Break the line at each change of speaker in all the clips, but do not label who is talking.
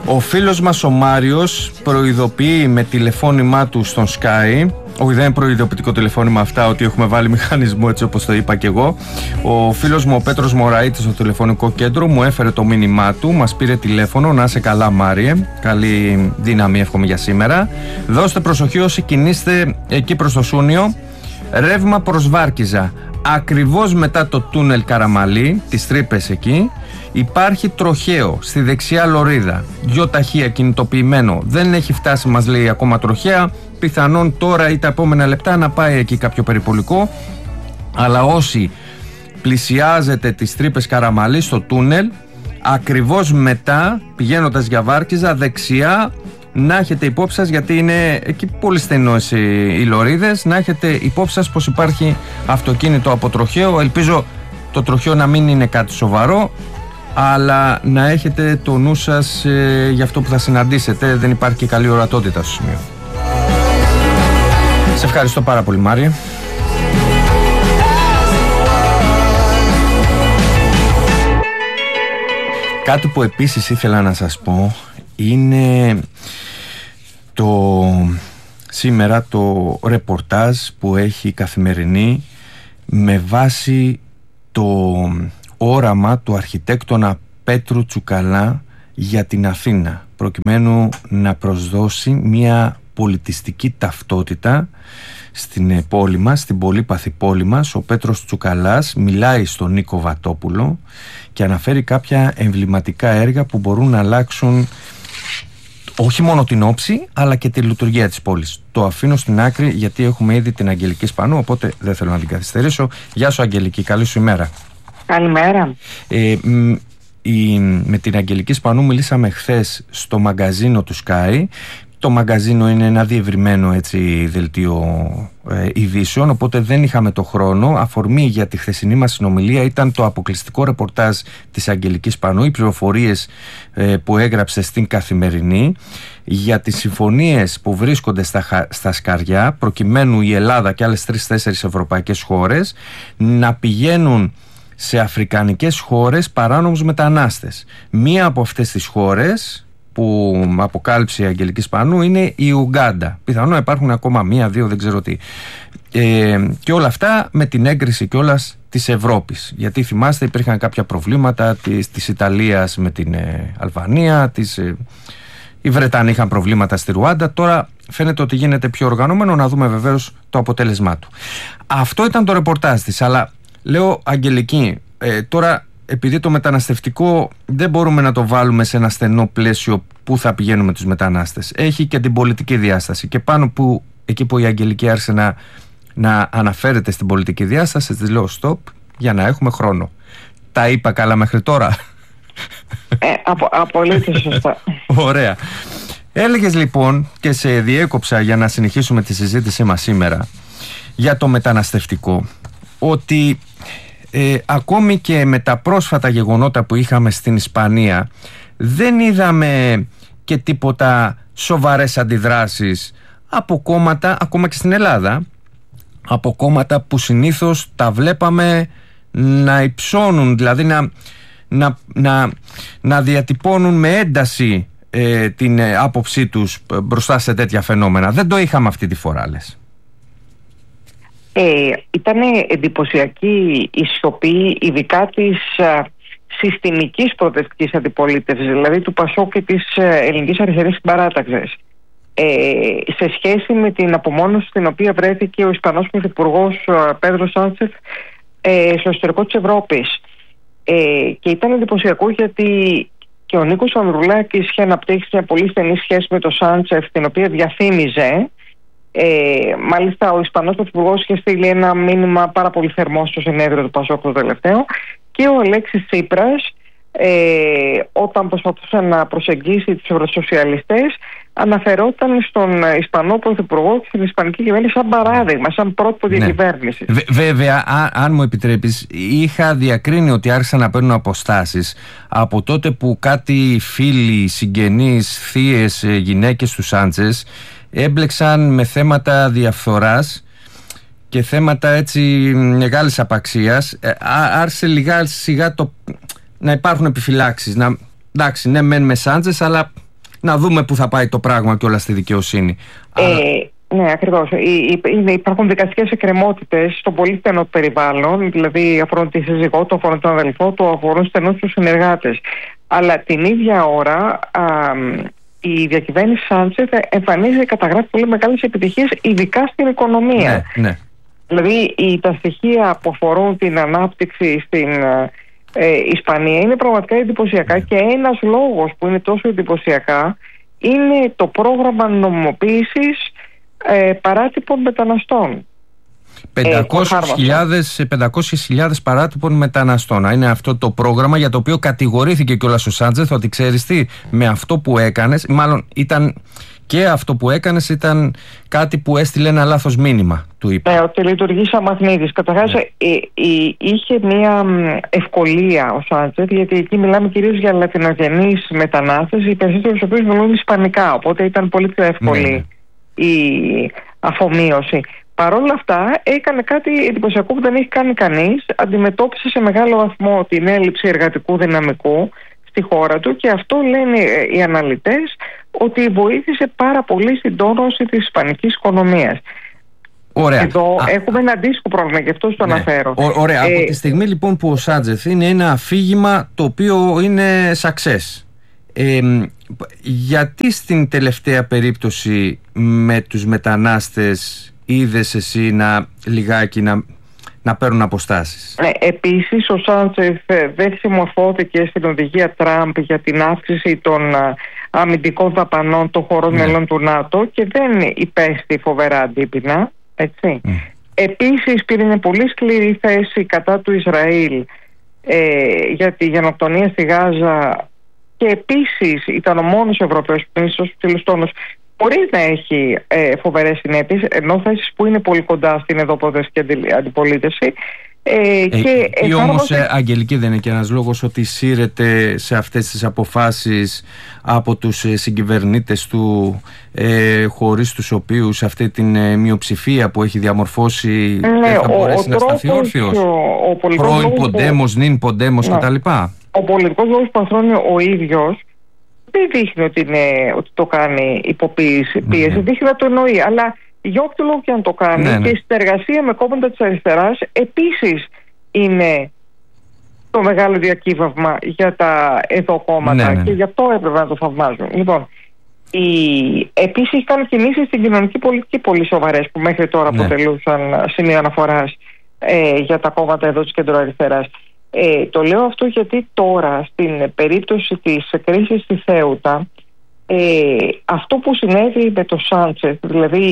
Ο φίλος μας ο Μάριος προειδοποιεί με τηλεφώνημά του στον Sky. Όχι, δεν είναι προειδοποιητικό τηλεφώνημα αυτά, ότι έχουμε βάλει μηχανισμό, έτσι όπως το είπα και εγώ. Ο φίλος μου ο Πέτρος Μωραΐτης στο τηλεφωνικό κέντρο μου έφερε το μήνυμά του, μας πήρε τηλέφωνο. Να είσαι καλά, Μάριε, καλή δύναμη εύχομαι για σήμερα. Δώστε προσοχή όσοι κινείστε εκεί προς το Σούνιο. Ρεύμα προς Βάρκιζα, ακριβώς μετά το τούνελ Καραμαλή, τις τρύπες εκεί. Υπάρχει τροχαίο στη δεξιά λωρίδα, δυο ταχεία κινητοποιημένο. Δεν έχει φτάσει, μας λέει, ακόμα τροχαία. Πιθανόν τώρα ή τα επόμενα λεπτά να πάει εκεί κάποιο περιπολικό. Αλλά όσοι πλησιάζετε τις τρύπες Καραμαλή στο τούνελ, ακριβώς μετά, πηγαίνοντας για Βάρκιζα, δεξιά, να έχετε υπόψη σας, γιατί είναι εκεί πολύ στενός οι λωρίδες, να έχετε υπόψη σας πως υπάρχει αυτοκίνητο από τροχαίο. Ελπίζω το τροχαίο να μην είναι κάτι σοβαρό, αλλά να έχετε το νου σας για αυτό που θα συναντήσετε. Δεν υπάρχει και καλή ορατότητα στο σημείο. Σε ευχαριστώ πάρα πολύ, Μάρια. Κάτι που επίσης ήθελα να σας πω είναι σήμερα το ρεπορτάζ που έχει η Καθημερινή με βάση το όραμα του αρχιτέκτονα Πέτρου Τσουκαλά για την Αθήνα, προκειμένου να προσδώσει μια πολιτιστική ταυτότητα στην πόλη μας, στην πολύπαθη πόλη μας. Ο Πέτρος Τσουκαλάς μιλάει στον Νίκο Βατόπουλο και αναφέρει κάποια εμβληματικά έργα που μπορούν να αλλάξουν όχι μόνο την όψη, αλλά και τη λειτουργία της πόλης. Το αφήνω στην άκρη, γιατί έχουμε ήδη την Αγγελική Σπανού, οπότε δεν θέλω να την καθυστερήσω. Γεια σου, Αγγελική, καλή σου ημέρα. Καλημέρα. Με την Αγγελική Σπανού μιλήσαμε χθες στο μαγκαζίνο του Sky. Το μαγκαζίνο είναι ένα διευρυμένο, έτσι, δελτίο ειδήσεων, οπότε δεν είχαμε το χρόνο. Αφορμή για τη χθεσινή μας συνομιλία ήταν το αποκλειστικό ρεπορτάζ της Αγγελικής Σπανού, οι πληροφορίες που έγραψε στην Καθημερινή για τις συμφωνίες που βρίσκονται στα σκαριά, προκειμένου η Ελλάδα και άλλες 3-4 ευρωπαϊκές χώρες να πηγαίνουν σε αφρικανικές χώρες παράνομους μετανάστες. Μία από αυτές τις χώρες που αποκάλυψε η Αγγελική Σπανού είναι η Ουγκάντα. Πιθανόν να υπάρχουν ακόμα 1-2, δεν ξέρω τι. Και όλα αυτά με την έγκριση κιόλας της Ευρώπης. Γιατί θυμάστε, υπήρχαν κάποια προβλήματα της Ιταλίας με την Αλβανία, οι Βρετανοί είχαν προβλήματα στη Ρουάντα. Τώρα φαίνεται ότι γίνεται πιο οργανωμένο, να δούμε βεβαίως το αποτέλεσμά του. Αυτό ήταν το ρεπορτάζ της. Αλλά λέω, Αγγελική, τώρα, επειδή το μεταναστευτικό δεν μπορούμε να το βάλουμε σε ένα στενό πλαίσιο που θα πηγαίνουμε τους μετανάστες, έχει και την πολιτική διάσταση, και πάνω που εκεί που η Αγγελική άρχισε να αναφέρεται στην πολιτική διάσταση, της λέω stop, για να έχουμε χρόνο. Τα είπα καλά μέχρι τώρα?
Απολύτως σωστά.
Ωραία. Έλεγες λοιπόν, και σε διέκοψα για να συνεχίσουμε τη συζήτησή μας σήμερα για το μεταναστευτικό, ότι ακόμη και με τα πρόσφατα γεγονότα που είχαμε στην Ισπανία, δεν είδαμε και τίποτα σοβαρές αντιδράσεις από κόμματα, ακόμα και στην Ελλάδα, από κόμματα που συνήθως τα βλέπαμε να υψώνουν, δηλαδή να διατυπώνουν με ένταση την άποψή τους μπροστά σε τέτοια φαινόμενα. Δεν το είχαμε αυτή τη φορά, λες?
Ήταν εντυπωσιακή η σιωπή, ειδικά της συστημικής προοδευτικής αντιπολίτευσης, δηλαδή του ΠΑΣΟΚ και της Ελληνικής Αριστερής Συμπαράταξης, σε σχέση με την απομόνωση στην οποία βρέθηκε ο Ισπανός Πρωθυπουργός Πέδρο Σάντσεφ στο εσωτερικό της Ευρώπης. Και ήταν εντυπωσιακό γιατί και ο Νίκος Ανδρουλάκης είχε αναπτύξει μια πολύ στενή σχέση με τον Σάντσεφ, την οποία διαφήμιζε. Μάλιστα ο Ισπανός Πρωθυπουργός είχε στείλει ένα μήνυμα πάρα πολύ θερμό στο συνέδριο του ΠΑΣΟΚ το τελευταίο, και ο Αλέξης Τσίπρας, όταν προσπαθούσε να προσεγγίσει τους ευρωσοσιαλιστές, αναφερόταν στον Ισπανό Πρωθυπουργό και στην Ισπανική κυβέρνηση σαν παράδειγμα, σαν πρότυπο διακυβέρνησης.
Βέβαια, αν μου επιτρέπεις, είχα διακρίνει ότι άρχισαν να παίρνουν αποστάσεις από τότε που κάτι φίλοι, συγγενείς, θείες, γυναίκες του Σάντσες έμπλεξαν με θέματα διαφθοράς και θέματα έτσι μεγάλης απαξίας. Άρχισε σιγά να υπάρχουν επιφυλάξεις. Εντάξει, ναι, μεν με Σάντσες, αλλά να δούμε πού θα πάει το πράγμα και όλα στη δικαιοσύνη.
Ναι, ακριβώς. Υπάρχουν δικαστικές εκκρεμότητες στο πολύ στενό περιβάλλον, δηλαδή αφορούν τη σύζυγό του, αφορούν τον αδελφό του, αφορούν στενούς τους συνεργάτες. Αλλά την ίδια ώρα η διακυβέρνηση Σάντσεφ εμφανίζει, καταγράφει πολύ μεγάλες επιτυχίες, ειδικά στην οικονομία.
Ναι.
Δηλαδή τα στοιχεία που αφορούν την ανάπτυξη στην Ισπανία είναι πραγματικά εντυπωσιακά, και ένας λόγος που είναι τόσο εντυπωσιακά είναι το πρόγραμμα νομιμοποίησης παράτυπων μεταναστών.
500.000 παράτυπων μεταναστών. Είναι αυτό το πρόγραμμα για το οποίο κατηγορήθηκε κιόλας ο Σάντσεφ ότι, ξέρεις τι, με αυτό που έκανες, μάλλον ήταν και αυτό που έκανες ήταν κάτι που έστειλε ένα λάθος μήνυμα, του είπε.
Ότι λειτουργεί σαν μαγνήτης. Καταρχάς είχε μια ευκολία ο Σάντσεφ, γιατί εκεί μιλάμε κυρίως για λατινογενείς μετανάστες, οι περισσότεροι τους οποίους μιλούν ισπανικά, οπότε ήταν πολύ πιο εύκολη η αφομοίωση. Παρ' όλα αυτά έκανε κάτι εντυπωσιακό που δεν έχει κάνει κανείς. Αντιμετώπισε σε μεγάλο βαθμό την έλλειψη εργατικού δυναμικού στη χώρα του, και αυτό λένε οι αναλυτές ότι βοήθησε πάρα πολύ στην τόνωση της ισπανικής οικονομίας.
Ωραία.
Εδώ έχουμε ένα αντίστοιχο πρόβλημα, γι' αυτό το αναφέρω.
Ωραία. Από τη στιγμή λοιπόν που ο Σάντσεφ είναι ένα αφήγημα το οποίο είναι success, γιατί στην τελευταία περίπτωση με τους μετανάστες είδες εσύ λιγάκι να παίρνουν αποστάσεις?
Επίσης ο Σάντσεφ δεν συμμορφώθηκε στην οδηγία Τραμπ για την αύξηση των αμυντικών δαπανών των χωρών μελών του ΝΑΤΟ και δεν υπέστη φοβερά αντίπεινα, έτσι. Επίσης πήρε μια πολύ σκληρή θέση κατά του Ισραήλ για τη γενοκτονία στη Γάζα, και επίσης ήταν ο μόνος Ευρωπαίος που είναι στους ψηλούς τόνους. Μπορεί να έχει φοβερές συνέπειες, ενώ θέσεις που είναι πολύ κοντά στην εδωποδευτική αντιπολίτευση.
Ή όμως, Αγγελική, δεν είναι και ένας λόγος ότι σύρεται σε αυτές τις αποφάσεις από τους συγκυβερνήτες του, χωρίς τους οποίους αυτή την μειοψηφία που έχει διαμορφώσει δεν θα μπορέσει να σταθεί όρθιος? Πρώην Ποντέμος, νυν Ποντέμος κτλ.
Ο πολιτικός λόγος που ανθρώπινε ο ίδιος δεν δείχνει ότι το κάνει υποπίεση, δείχνει να το εννοεί, αλλά για όποιο λόγο και αν το κάνει, και η συνεργασία με κόμματα της αριστεράς επίσης είναι το μεγάλο διακύβαυμα για τα εδώ κόμματα, και γι' αυτό έπρεπε να το θαυμάζουν. Λοιπόν, επίσης έχει κάνει κινήσεις στην κοινωνική πολιτική πολύ σοβαρές, που μέχρι τώρα αποτελούσαν σημείο αναφοράς για τα κόμματα εδώ της κεντροαριστεράς. Το λέω αυτό γιατί τώρα στην περίπτωση της κρίσης στη Θέουτα, αυτό που συνέβη με το Σάντσεφ, δηλαδή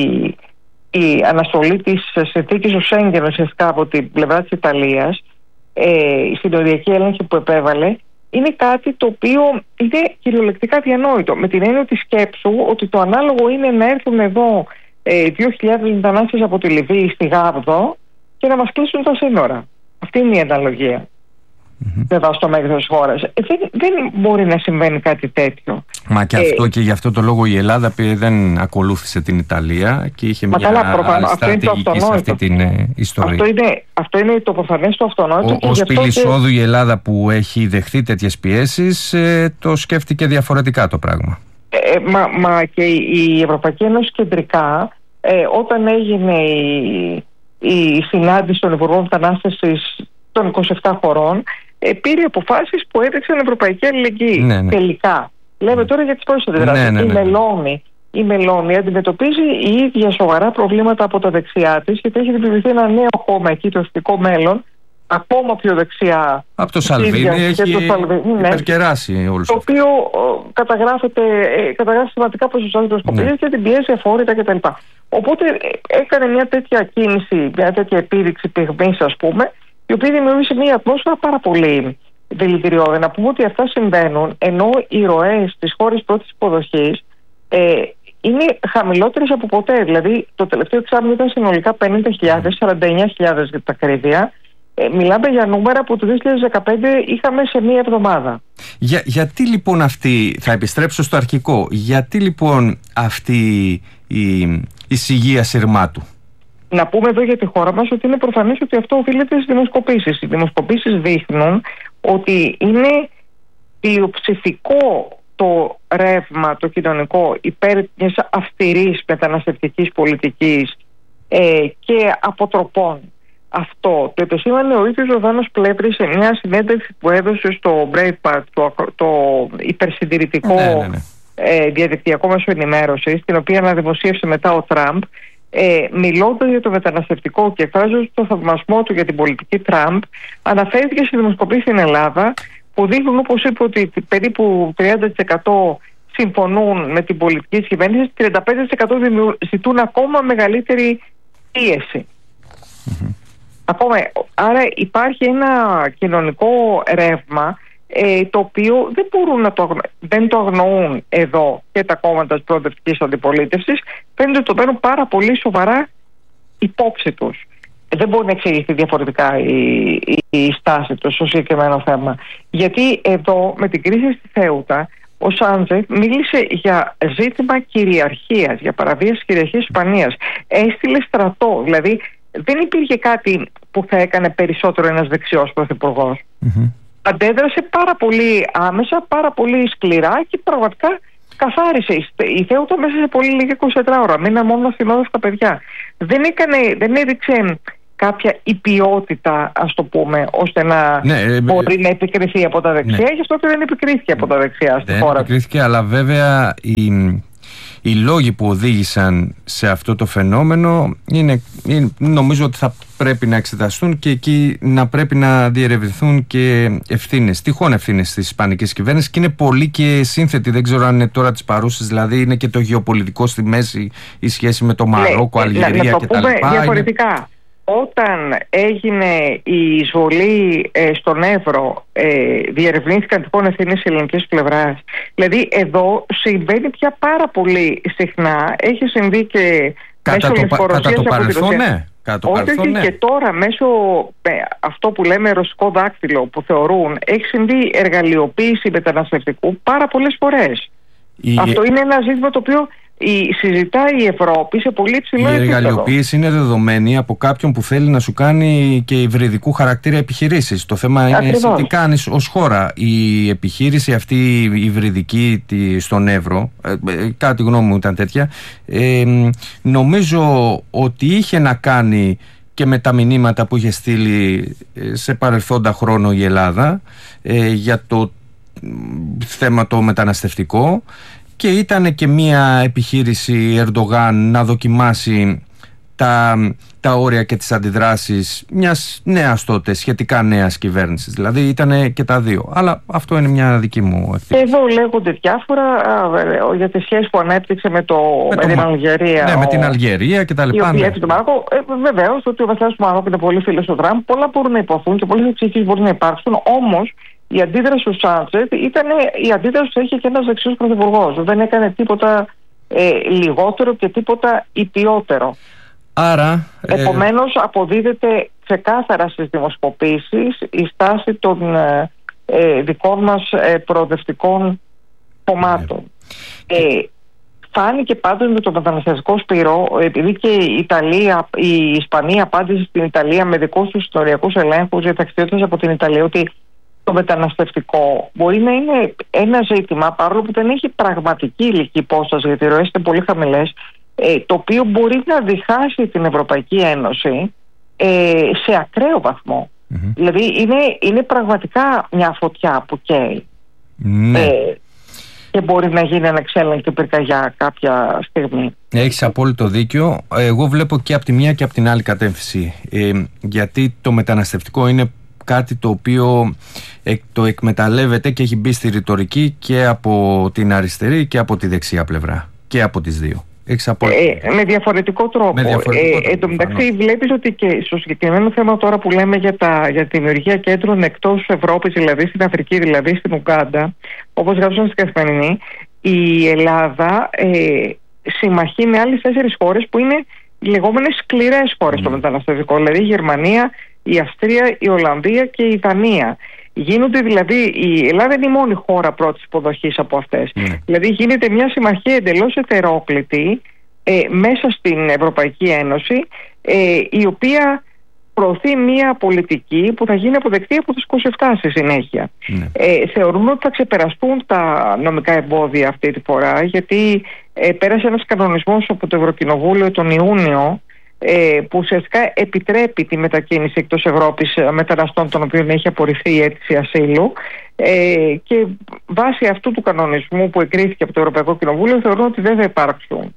η αναστολή της συνθήκης του Σέγγεν ουσιαστικά από την πλευρά της Ιταλίας, η συνοριακή έλεγχη που επέβαλε, είναι κάτι το οποίο είναι κυριολεκτικά διανόητο, με την έννοια της σκέψου ότι το ανάλογο είναι να έρθουν εδώ 2.000 μετανάστες από τη Λιβύη στη Γάβδο και να μας κλείσουν τα σύνορα. Αυτή είναι η αναλογία. Βέβαια στο μέγεθος της χώρας. Δεν μπορεί να συμβαίνει κάτι τέτοιο.
Μα και αυτό, και γι' αυτό το λόγο η Ελλάδα δεν ακολούθησε την Ιταλία και είχε μια άλλη στρατηγική σε αυτή την ιστορία.
Αυτό είναι το προφανές, το αυτονόητο.
Ως πύλη εισόδου η Ελλάδα, που έχει δεχθεί τέτοιες πιέσεις, το σκέφτηκε διαφορετικά το πράγμα.
Μα και η Ευρωπαϊκή Ένωση κεντρικά, όταν έγινε η συνάντηση των Υπουργών Μετανάστευσης των 27 χωρών, πήρε αποφάσεις που έδειξαν ευρωπαϊκή αλληλεγγύη. Τελικά. Λέμε τώρα για τις πρόσθετες δράσεις. Η Μελώνη αντιμετωπίζει η ίδια σοβαρά προβλήματα από τα δεξιά της, γιατί έχει δημιουργηθεί ένα νέο κόμμα εκεί, το Εθνικό Μέλλον, ακόμα πιο δεξιά.
Από το Σαλβίνι έχει υπερκεράσει όλους.
Το οποίο καταγράφει σημαντικά ποσοστά δημοσκοπήσεις και την πιέση αφόρητα κτλ. Οπότε έκανε μια τέτοια κίνηση, μια τέτοια επίδειξη πυγμής, ας πούμε, η οποία δημιούργησε μια ατμόσφαιρα πάρα πολύ δηλητηριώδη. Να πούμε ότι αυτά συμβαίνουν ενώ οι ροές στις χώρες πρώτης υποδοχής είναι χαμηλότερες από ποτέ. Δηλαδή το τελευταίο εξάμηνο ήταν συνολικά 50.000, 49.000 για τα ακρίβεια. Μιλάμε για νούμερα που το 2015 είχαμε σε μία εβδομάδα.
Γιατί λοιπόν αυτή, θα επιστρέψω στο αρχικό, γιατί λοιπόν αυτή η σιγεία σειρμάτου?
Να πούμε εδώ για τη χώρα μας ότι είναι προφανές ότι αυτό οφείλεται στις δημοσκοπήσεις. Οι δημοσκοπήσεις δείχνουν ότι είναι πλειοψηφικό το ρεύμα, το κοινωνικό, υπέρ μιας αυστηρής μεταναστευτικής πολιτικής και αποτροπών. Αυτό το επεσήμανε ο ίδιος ο Δάνος Πλεύρης σε μια συνέντευξη που έδωσε στο Breitbart, το υπερσυντηρητικό διαδικτυακό μέσο ενημέρωσης, την οποία αναδημοσίευσε μετά ο Τραμπ, μιλώντας για το μεταναστευτικό και εκφράζοντας το θαυμασμό του για την πολιτική Τραμπ, αναφέρθηκε σε δημοσκοπήσεις στην Ελλάδα που δείχνουν, όπως είπε, ότι περίπου 30% συμφωνούν με την πολιτική της κυβέρνησης, 35% ζητούν ακόμα μεγαλύτερη πίεση. Άρα υπάρχει ένα κοινωνικό ρεύμα το οποίο δεν το αγνοούν εδώ και τα κόμματα της προοδευτικής αντιπολίτευσης. Φαίνεται ότι το παίρνουν πάρα πολύ σοβαρά υπόψη τους. Δεν μπορεί να εξηγηθεί διαφορετικά η στάση τους στο συγκεκριμένο θέμα. Γιατί εδώ με την κρίση στη Θέουτα ο Σάντζεφ μίλησε για ζήτημα κυριαρχίας, για παραβίαση κυριαρχίας της Ισπανίας. Έστειλε στρατό, δηλαδή δεν υπήρχε κάτι που θα έκανε περισσότερο ένας δεξιός πρωθυπουργός. Αντέδρασε πάρα πολύ άμεσα, πάρα πολύ σκληρά και πραγματικά καθάρισε η Θέουτα μέσα σε πολύ λίγα 24 ώρα. Μείναν μόνο θυμόδες τα παιδιά. Δεν έδειξε κάποια υπιότητα, ας το πούμε, ώστε να μπορεί να επικριθεί από τα δεξιά. Γι' αυτό και δεν επικρίθηκε από τα δεξιά στη χώρα. Δεν επικρίθηκε,
αλλά βέβαια οι λόγοι που οδήγησαν σε αυτό το φαινόμενο νομίζω ότι θα πρέπει να εξεταστούν και εκεί να πρέπει να διερευνηθούν και ευθύνες, τυχόν ευθύνες της ισπανικής κυβέρνησης, και είναι πολύ και σύνθετη. Δεν ξέρω αν είναι τώρα τις παρούσες, δηλαδή είναι και το γεωπολιτικό στη μέση, η σχέση με το Μαρόκο, Αλγερία κτλ.
Διαφορετικά. Όταν έγινε η εισβολή στον Εύρο, διερευνήθηκαν τυχόν ευθύνες της ελληνικής πλευράς. Δηλαδή εδώ συμβαίνει πια πάρα πολύ συχνά. Έχει συμβεί και μέσω λευκορωσίας από τη Ρωσία. Όχι, και τώρα μέσω αυτό που λέμε ρωσικό δάκτυλο που θεωρούν, έχει συμβεί εργαλειοποίηση μεταναστευτικού πάρα πολλές φορές. Αυτό είναι ένα ζήτημα το οποίο συζητάει η Ευρώπη σε πολύ υψηλό επίπεδο. Η
εργαλειοποίηση είναι δεδομένη από κάποιον που θέλει να σου κάνει και υβριδικού χαρακτήρα επιχειρήσεις. Το θέμα είναι εσύ τι κάνεις ως χώρα. Η επιχείρηση αυτή η υβριδική στον Εύρο, κατά τη γνώμη μου ήταν τέτοια, νομίζω ότι είχε να κάνει και με τα μηνύματα που είχε στείλει σε παρελθόντα χρόνο η Ελλάδα για το θέμα το μεταναστευτικό. Και ήταν και μια επιχείρηση Ερντογάν να δοκιμάσει τα όρια και τις αντιδράσεις μιας νέας τότε, σχετικά νέας κυβέρνησης. Δηλαδή ήταν και τα δύο. Αλλά αυτό είναι μια δική μου ευθύνη.
Εδώ λέγονται διάφορα για τις σχέσεις που ανέπτυξε με την Αλγερία.
Ναι, με την Αλγερία και τα λοιπά.
Βεβαίως ότι ο βασιλιάς του Μαρόκου είναι πολύ φίλος του Τραμπ. Πολλά μπορούν να υποθούν και πολλές εξηγήσεις μπορούν να υπάρξουν. Όμως η αντίδραση του Σάντσεφ ήταν η αντίδραση που είχε και ένας δεξιός πρωθυπουργός. Δεν έκανε τίποτα λιγότερο και τίποτα υπιότερο.
Άρα,
επομένως αποδίδεται ξεκάθαρα στις δημοσκοπήσεις η στάση των δικών μας προοδευτικών κομμάτων. Φάνηκε πάντως με το μεταναστευτικό σπυρό, επειδή και η Ισπανία απάντησε στην Ιταλία με δικούς τους ιστοριακούς ελέγχους για ταξιδιώτες από την Ιταλία, ότι το μεταναστευτικό μπορεί να είναι ένα ζήτημα, παρόλο που δεν έχει πραγματική ηλική υπόσταση, γιατί οι ροές είναι πολύ χαμηλές, το οποίο μπορεί να διχάσει την Ευρωπαϊκή Ένωση σε ακραίο βαθμό. Δηλαδή είναι πραγματικά μια φωτιά που καίει. Και μπορεί να γίνει ανεξέλεγκτη πυρκαγιά κάποια στιγμή.
Έχεις απόλυτο δίκιο. Εγώ βλέπω και από τη μία και από την άλλη κατεύθυνση. Γιατί το μεταναστευτικό είναι κάτι το οποίο το εκμεταλλεύεται και έχει μπει στη ρητορική και από την αριστερή και από τη δεξιά πλευρά. Και από τις δύο.
Με διαφορετικό τρόπο. Εν τω μεταξύ βλέπεις ότι και στο συγκεκριμένο θέμα τώρα που λέμε για τη δημιουργία κέντρων εκτός Ευρώπης, δηλαδή στην Αφρική, δηλαδή στην Ουγκάντα, όπως γράψαμε στην Καθημερινή, η Ελλάδα συμμαχεί με άλλες 4 χώρες που είναι οι λεγόμενες σκληρές χώρες στο μεταναστευτικό, δηλαδή η Γερμανία, η Αυστρία, η Ολλανδία και η Δανία. Γίνονται δηλαδή, η Ελλάδα είναι η μόνη χώρα πρώτης υποδοχής από αυτές. Δηλαδή γίνεται μια συμμαχία εντελώς ετερόκλητη μέσα στην Ευρωπαϊκή Ένωση, η οποία προωθεί μια πολιτική που θα γίνει αποδεκτή από τους 27 στη συνέχεια. Θεωρούμε ότι θα ξεπεραστούν τα νομικά εμπόδια αυτή τη φορά, γιατί πέρασε ένας κανονισμός από το Ευρωκοινοβούλιο τον Ιούνιο, που ουσιαστικά επιτρέπει τη μετακίνηση εκτός Ευρώπης μεταναστών των οποίων έχει απορριφθεί η αίτηση ασύλου, και βάσει αυτού του κανονισμού που εγκρίθηκε από το Ευρωπαϊκό Κοινοβούλιο θεωρούν ότι δεν θα υπάρξουν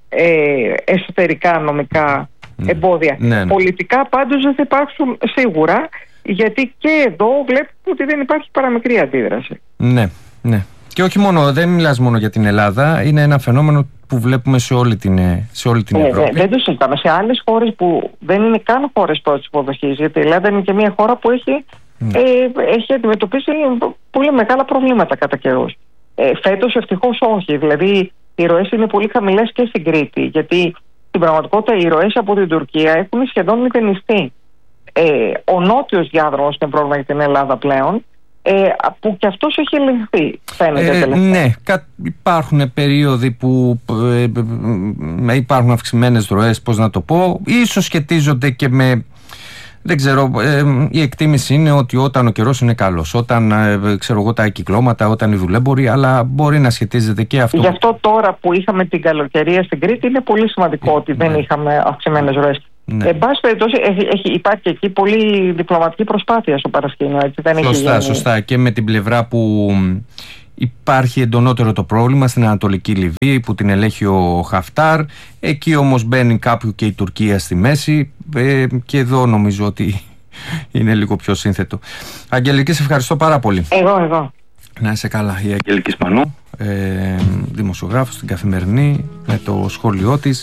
εσωτερικά νομικά εμπόδια. Πολιτικά πάντως δεν θα υπάρξουν σίγουρα, γιατί και εδώ βλέπουμε ότι δεν υπάρχει παραμικρή αντίδραση.
Ναι. Και όχι μόνο, δεν μιλάς μόνο για την Ελλάδα, είναι ένα φαινόμενο που βλέπουμε σε όλη την Ευρώπη.
Δεν το συζητάμε. Σε άλλες χώρες που δεν είναι καν χώρες πρώτης υποδοχής, γιατί η Ελλάδα είναι και μια χώρα που έχει αντιμετωπίσει πολύ μεγάλα προβλήματα κατά καιρούς. Φέτος ευτυχώς όχι. Δηλαδή οι ροές είναι πολύ χαμηλές και στην Κρήτη, γιατί στην πραγματικότητα οι ροές από την Τουρκία έχουν σχεδόν μηδενιστεί. Ο νότιος διάδρομος είναι πρόβλημα για την Ελλάδα πλέον, που και αυτός έχει ελεγχθεί, φαίνεται.
Ναι, υπάρχουν περίοδοι που υπάρχουν αυξημένες ροές, πώς να το πω, ίσως σχετίζονται και με, δεν ξέρω, η εκτίμηση είναι ότι όταν ο καιρός είναι καλός, όταν τα κυκλώματα, όταν οι δουλέμποροι, αλλά μπορεί να σχετίζεται και αυτό.
Γι' αυτό τώρα που είχαμε την καλοκαιρία στην Κρήτη είναι πολύ σημαντικό ότι δεν είχαμε αυξημένες ροές. Εν πάση περιπτώσει, υπάρχει εκεί πολύ διπλωματική προσπάθεια στο παρασκήνιο.
Σωστά. Και με την πλευρά που υπάρχει εντονότερο το πρόβλημα στην Ανατολική Λιβύη, που την ελέγχει ο Χαφτάρ. Εκεί όμως μπαίνει κάπου και η Τουρκία στη μέση. Και εδώ νομίζω ότι είναι λίγο πιο σύνθετο. Αγγελική, σε ευχαριστώ πάρα πολύ.
Εγώ.
Να είσαι καλά. Η Αγγελική Σπανού, δημοσιογράφος στην Καθημερινή, με το σχόλιο της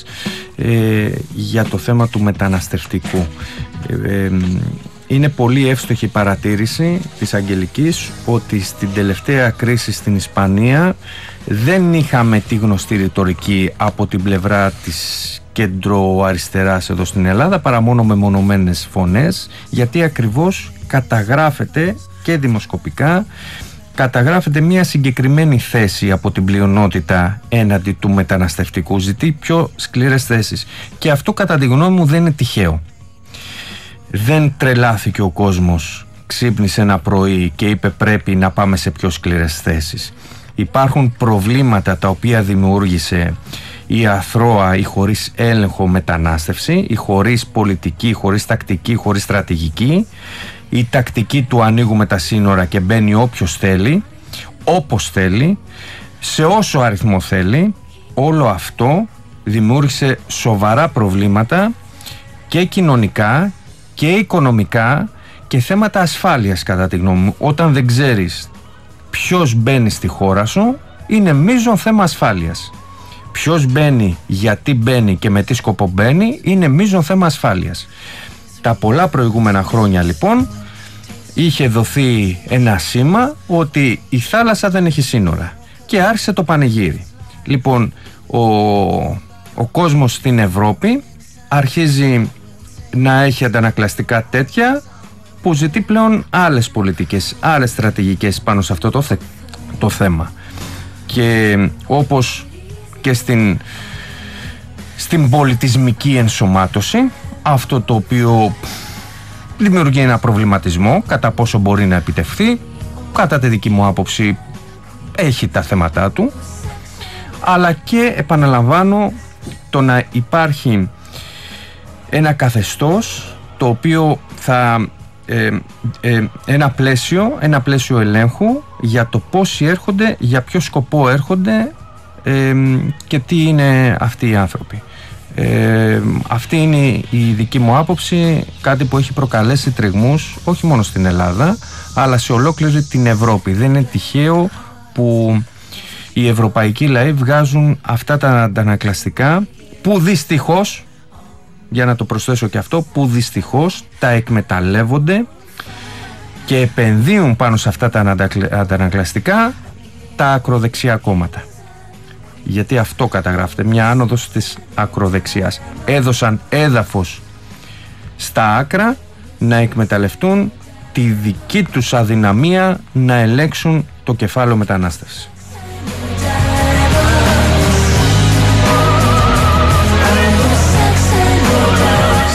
για το θέμα του μεταναστευτικού. Είναι πολύ εύστοχη η παρατήρηση της Αγγελικής ότι στην τελευταία κρίση στην Ισπανία δεν είχαμε τη γνωστή ρητορική από την πλευρά της κέντρο-αριστεράς εδώ στην Ελλάδα, παρά μόνο μεμονωμένες φωνές, γιατί ακριβώς καταγράφεται και δημοσκοπικά, καταγράφεται μια συγκεκριμένη θέση από την πλειονότητα έναντι του μεταναστευτικού, ζητεί πιο σκληρές θέσεις. Και αυτό κατά τη γνώμη μου δεν είναι τυχαίο. Δεν τρελάθηκε ο κόσμος, ξύπνησε ένα πρωί και είπε πρέπει να πάμε σε πιο σκληρές θέσεις. Υπάρχουν προβλήματα τα οποία δημιούργησε η αθρώα, η χωρίς έλεγχο μετανάστευση, η χωρίς πολιτική, χωρίς τακτική, χωρίς στρατηγική, η τακτική του ανοίγουμε τα σύνορα και μπαίνει όποιος θέλει, όπως θέλει, σε όσο αριθμό θέλει. Όλο αυτό δημιούργησε σοβαρά προβλήματα και κοινωνικά και οικονομικά και θέματα ασφάλειας, κατά τη γνώμη μου. Όταν δεν ξέρεις ποιος μπαίνει στη χώρα σου, είναι μείζον θέμα ασφάλειας. Ποιος μπαίνει, γιατί μπαίνει και με τι σκοπό μπαίνει, είναι μείζον θέμα ασφάλειας. Τα πολλά προηγούμενα χρόνια λοιπόν είχε δοθεί ένα σήμα ότι η θάλασσα δεν έχει σύνορα και άρχισε το πανηγύρι. Λοιπόν, ο κόσμος στην Ευρώπη αρχίζει να έχει αντανακλαστικά τέτοια που ζητεί πλέον άλλες πολιτικές, άλλες στρατηγικές πάνω σε αυτό το θέμα. Και όπως και στην πολιτισμική ενσωμάτωση, αυτό το οποίο δημιουργεί ένα προβληματισμό κατά πόσο μπορεί να επιτευχθεί, κατά τη δική μου άποψη έχει τα θέματά του, αλλά και επαναλαμβάνω το να υπάρχει ένα καθεστώς το οποίο θα ένα πλαίσιο ελέγχου για το πόσοι έρχονται, για ποιο σκοπό έρχονται και τι είναι αυτοί οι άνθρωποι. Αυτή είναι η δική μου άποψη, κάτι που έχει προκαλέσει τριγμούς όχι μόνο στην Ελλάδα αλλά σε ολόκληρη την Ευρώπη. Δεν είναι τυχαίο που οι ευρωπαϊκοί λαοί βγάζουν αυτά τα αντανακλαστικά που δυστυχώς, για να το προσθέσω και αυτό, που δυστυχώς τα εκμεταλλεύονται και επενδύουν πάνω σε αυτά τα αντανακλαστικά τα ακροδεξιά κόμματα. Γιατί αυτό καταγράφεται, μια άνοδος της ακροδεξιάς. Έδωσαν έδαφος στα άκρα να εκμεταλλευτούν τη δική τους αδυναμία να ελέγξουν το κεφάλαιο μετανάστευσης.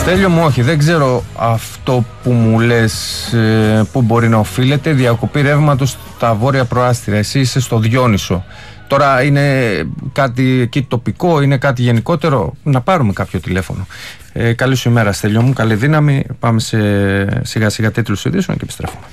Στέλιο μου, όχι, δεν ξέρω αυτό που μου λες που μπορεί να οφείλεται. Διακοπή ρεύματος στα βόρεια προάστια. Εσύ είσαι στο Διόνυσο. Τώρα είναι κάτι εκεί τοπικό, είναι κάτι γενικότερο? Να πάρουμε κάποιο τηλέφωνο. Καλή σου ημέρα, Στέλιο μου, καλή δύναμη. Πάμε σε σιγά σιγά τίτλους ειδήσεων και επιστρέφουμε.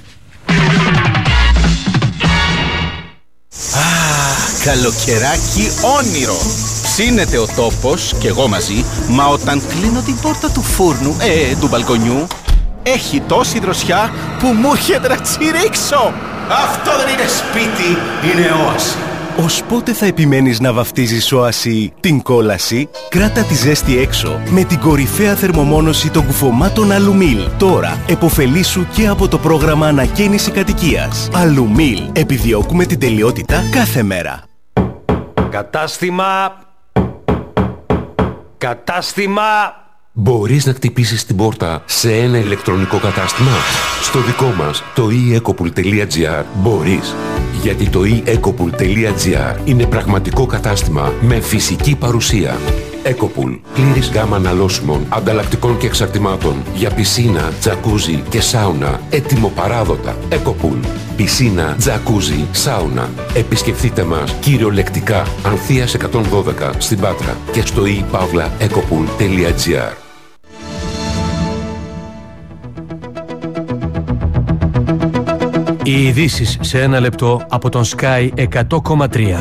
Καλοκαιράκι όνειρο. Ψήνεται ο τόπος και εγώ μαζί, μα όταν κλείνω την πόρτα του φούρνου, του μπαλκονιού, έχει τόση δροσιά που μου έρχεται να τσιρίξω. Αυτό δεν είναι σπίτι, είναι όαση. Ως πότε θα επιμένεις να βαφτίζεις όαση την κόλαση? Κράτα τη ζέστη έξω με την κορυφαία θερμομόνωση των κουφωμάτων Αλουμίλ. Τώρα εποφελήσου και από το πρόγραμμα ανακαίνιση κατοικίας. Αλουμίλ. Επιδιώκουμε την τελειότητα κάθε μέρα.
Κατάστημα. Μπορείς να χτυπήσεις την πόρτα σε ένα ηλεκτρονικό κατάστημα? Στο δικό μας, το eEcopool.gr, μπορείς. Γιατί το eEcopool.gr είναι πραγματικό κατάστημα με φυσική παρουσία. Ecopool. Πλήρης γάμα αναλώσιμων, ανταλλακτικών και εξαρτημάτων για πισίνα, τζακούζι και σάουνα. Έτοιμο παράδοτα. Ecopool. Πισίνα, τζακούζι, σάουνα. Επισκεφτείτε μας κυριολεκτικά Ανθείας 112 στην Πάτρα και στο ePavlaEcopool.gr.
Οι ειδήσεις σε ένα λεπτό από τον Sky 100,3.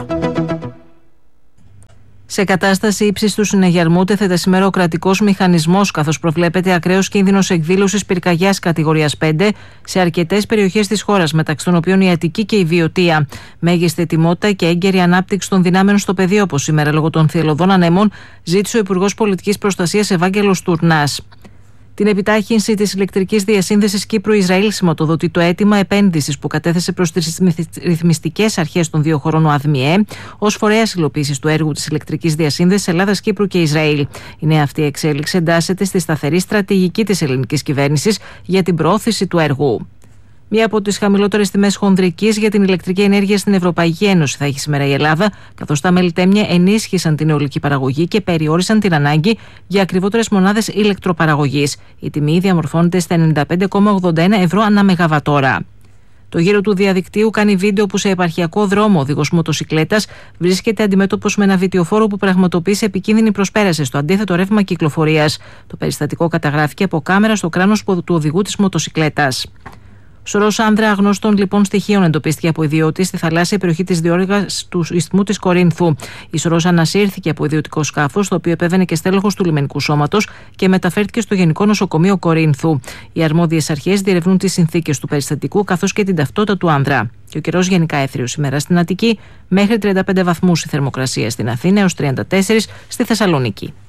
Σε κατάσταση ύψης του συναγερμού τέθεται σήμερα ο κρατικός μηχανισμός, καθώς προβλέπεται ακραίος κίνδυνος εκδήλωσης πυρκαγιάς κατηγορίας 5 σε αρκετές περιοχές της χώρας, μεταξύ των οποίων η Αττική και η Βιωτία. Μέγιστη ετοιμότητα και έγκαιρη ανάπτυξη των δυνάμεων στο πεδίο, όπως σήμερα λόγω των θυελλωδών ανέμων, ζήτησε ο Υπουργός Πολιτικής Προστασίας Ευάγγελος Τουρνάς. Την επιτάχυνση της ηλεκτρικής διασύνδεσης Κύπρου-Ισραήλ σηματοδοτεί το αίτημα επένδυσης που κατέθεσε προς τις ρυθμιστικές αρχές των δύο χωρών ο ΑΔΜΙΕ ως φορέας υλοποίησης του έργου της ηλεκτρικής διασύνδεσης Ελλάδας, Κύπρου και Ισραήλ. Η νέα αυτή εξέλιξη εντάσσεται στη σταθερή στρατηγική της ελληνικής κυβέρνησης για την προώθηση του έργου. Μία από τις χαμηλότερες τιμές χονδρικής για την ηλεκτρική ενέργεια στην Ευρωπαϊκή Ένωση θα έχει σήμερα η Ελλάδα, καθώς τα μέλη τέμια ενίσχυσαν την αιωλική παραγωγή και περιόρισαν την ανάγκη για ακριβότερες μονάδες ηλεκτροπαραγωγής. Η τιμή διαμορφώνεται στα 95,81 ευρώ ανά μεγαβατόρα. Το γύρο του διαδικτύου κάνει βίντεο που σε επαρχιακό δρόμο ο οδηγός μοτοσικλέτας βρίσκεται αντιμέτωπος με ένα βιτιοφόρο που πραγματοποίησε επικίνδυνη προσπέραση στο αντίθετο ρεύμα κυκλοφορίας. Το περιστατικό καταγράφηκε από κάμερα στο κράνος του οδηγού της μοτοσικλέτας. Σωρός άνδρα αγνώστων λοιπόν στοιχείων εντοπίστηκε από ιδιώτη στη θαλάσσια περιοχή της διόρυγας του ισθμού της Κορίνθου. Η σωρός ανασύρθηκε από ιδιωτικό σκάφος, το οποίο επέβαινε και στέλεχος του λιμενικού σώματος και μεταφέρθηκε στο Γενικό Νοσοκομείο Κορίνθου. Οι αρμόδιες αρχές διερευνούν τις συνθήκες του περιστατικού καθώς και την ταυτότητα του άνδρα. Και ο καιρός γενικά έθριος σήμερα στην Αττική, μέχρι 35 βαθμούς η θερμοκρασία στην Αθήνα έως 34 στη Θεσσαλονίκη.